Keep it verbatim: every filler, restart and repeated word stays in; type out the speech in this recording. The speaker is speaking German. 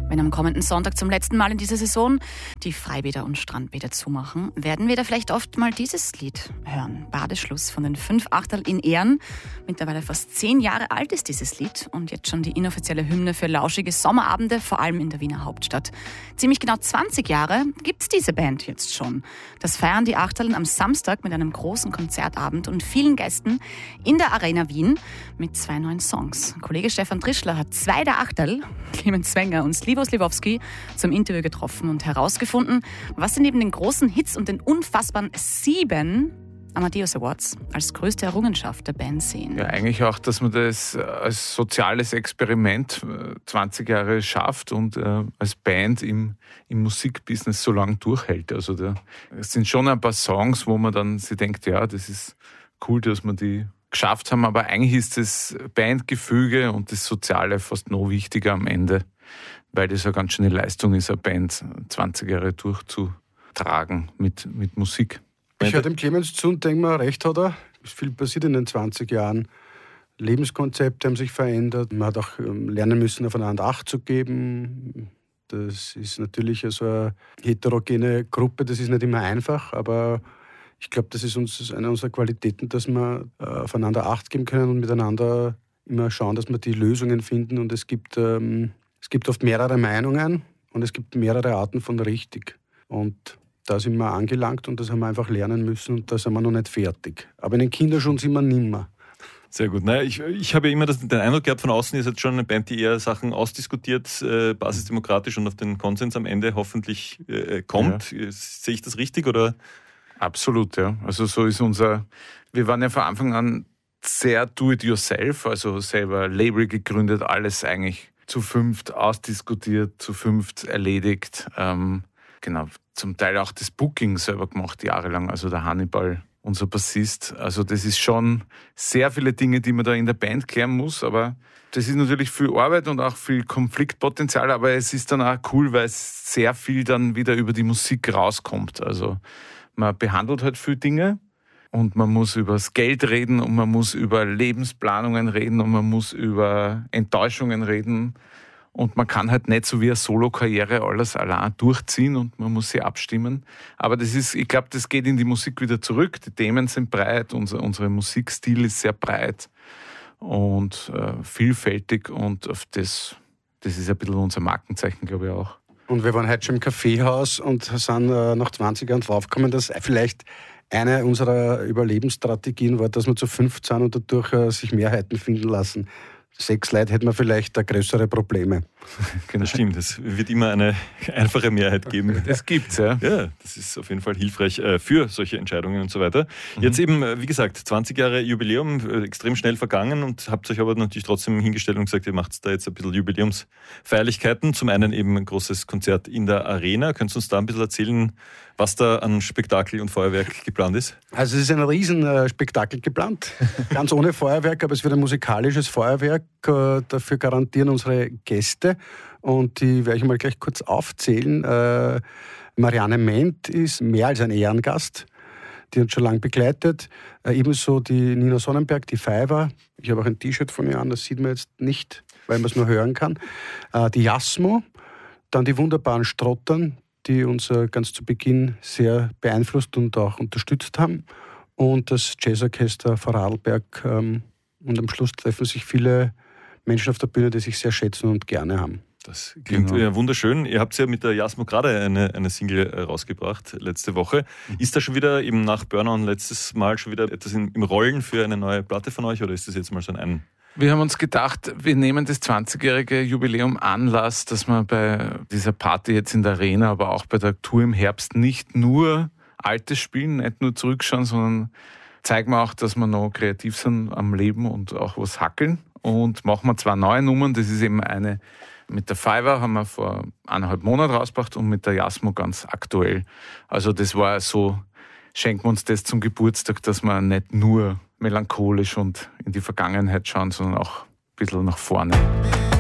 Wenn am kommenden Sonntag zum letzten Mal in dieser Saison die Freibäder und Strandbäder zumachen, werden wir da vielleicht oft mal dieses Lied hören. Badeschluss von den fünf Achterl in Ehren. Mittlerweile fast zehn Jahre alt ist dieses Lied und jetzt schon die inoffizielle Hymne für lauschige Sommerabende, vor allem in der Wiener Hauptstadt. Ziemlich genau zwanzig Jahre gibt's diese Band jetzt schon. Das feiern die Achterln am Samstag mit einem großen Konzertabend und vielen Gästen in der Arena Wien mit zwei neuen Songs. Kollege Stefan Trischler hat zwei der Achterl, Clemens Zwenger und Slivo Slivovski, zum Interview getroffen und herausgefunden, was sie neben den großen Hits und den unfassbaren sieben Amadeus Awards als größte Errungenschaft der Band sehen. Ja, eigentlich auch, dass man das als soziales Experiment zwanzig Jahre schafft und äh, als Band im, im Musikbusiness so lange durchhält. Also da, es sind schon ein paar Songs, wo man dann sich denkt, ja, das ist cool, dass wir die geschafft haben, aber eigentlich ist das Bandgefüge und das Soziale fast noch wichtiger am Ende, weil das eine ganz schöne Leistung ist, eine Band zwanzig Jahre durchzutragen mit, mit Musik. Ich höre dem Clemens zu und denke mir, recht hat er. Es ist viel passiert in den zwanzig Jahren. Lebenskonzepte haben sich verändert. Man hat auch lernen müssen, aufeinander Acht zu geben. Das ist natürlich so eine heterogene Gruppe, das ist nicht immer einfach, aber ich glaube, das ist uns eine unserer Qualitäten, dass wir aufeinander Acht geben können und miteinander immer schauen, dass wir die Lösungen finden. Und es gibt, ähm, es gibt oft mehrere Meinungen und es gibt mehrere Arten von richtig. Und da sind wir angelangt und das haben wir einfach lernen müssen und da sind wir noch nicht fertig. Aber in den Kinderschuhen sind wir nimmer. Sehr gut. Naja, ich, ich habe ja immer das, den Eindruck gehabt, von außen, ihr seid schon eine Band, die eher Sachen ausdiskutiert, äh, basisdemokratisch und auf den Konsens am Ende hoffentlich äh, kommt. Ja. Sehe ich das richtig, oder? Absolut, ja. Also so ist unser, wir waren ja von Anfang an sehr do-it-yourself, also selber Label gegründet, alles eigentlich zu fünft ausdiskutiert, zu fünft erledigt. Ähm, genau, zum Teil auch das Booking selber gemacht, jahrelang, also der Hannibal, unser Bassist. Also das ist schon sehr viele Dinge, die man da in der Band klären muss, aber das ist natürlich viel Arbeit und auch viel Konfliktpotenzial, aber es ist dann auch cool, weil es sehr viel dann wieder über die Musik rauskommt. Also man behandelt halt viele Dinge und man muss über das Geld reden und man muss über Lebensplanungen reden und man muss über Enttäuschungen reden. Und man kann halt nicht so wie eine Solo-Karriere alles allein durchziehen und man muss sie abstimmen. Aber das ist, ich glaube, das geht in die Musik wieder zurück. Die Themen sind breit, unser, unser Musikstil ist sehr breit und äh, vielfältig und auf das, das ist ein bisschen unser Markenzeichen, glaube ich auch. Und wir waren heute schon im Kaffeehaus und sind äh, nach zwanzig Jahren draufgekommen, dass vielleicht eine unserer Überlebensstrategien war, dass wir zu fünf sind und dadurch äh, sich Mehrheiten finden lassen. Sechs Leute hätten wir vielleicht da größere Probleme. Genau, das stimmt. Es wird immer eine einfache Mehrheit geben. Das gibt's, ja. Ja, das ist auf jeden Fall hilfreich für solche Entscheidungen und so weiter. Mhm. Jetzt eben, wie gesagt, zwanzig Jahre Jubiläum, extrem schnell vergangen und habt euch aber natürlich trotzdem hingestellt und gesagt, ihr macht da jetzt ein bisschen Jubiläumsfeierlichkeiten. Zum einen eben ein großes Konzert in der Arena. Könntest du uns da ein bisschen erzählen, was da an Spektakel und Feuerwerk geplant ist? Also es ist ein Riesenspektakel geplant, ganz ohne Feuerwerk, aber es wird ein musikalisches Feuerwerk. Dafür garantieren unsere Gäste und die werde ich mal gleich kurz aufzählen. Äh, Marianne Ment ist mehr als ein Ehrengast, die uns schon lange begleitet. Äh, ebenso die Nina Sonnenberg, die Fiverr. Ich habe auch ein T-Shirt von ihr an, das sieht man jetzt nicht, weil man es nur hören kann. Äh, die Jasmo, dann die wunderbaren Strottern, die uns äh, ganz zu Beginn sehr beeinflusst und auch unterstützt haben. Und das Jazzorchester Vorarlberg. Ähm, und am Schluss treffen sich viele Menschen auf der Bühne, die sich sehr schätzen und gerne haben. Das klingt genau. wunderschön. Ihr habt ja mit der Jasmo gerade eine, eine Single rausgebracht, letzte Woche. Mhm. Ist da schon wieder, eben nach Burnout letztes Mal, schon wieder etwas im, im Rollen für eine neue Platte von euch oder ist das jetzt mal so ein... Wir haben uns gedacht, wir nehmen das zwanzigjährige Jubiläum Anlass, dass wir bei dieser Party jetzt in der Arena, aber auch bei der Tour im Herbst nicht nur Altes spielen, nicht nur zurückschauen, sondern zeigen wir auch, dass wir noch kreativ sind am Leben und auch was hackeln. Und machen wir zwei neue Nummern. Das ist eben eine mit der Fiverr, haben wir vor eineinhalb Monaten rausgebracht und mit der Jasmo ganz aktuell. Also das war so, schenken wir uns das zum Geburtstag, dass wir nicht nur melancholisch und in die Vergangenheit schauen, sondern auch ein bisschen nach vorne.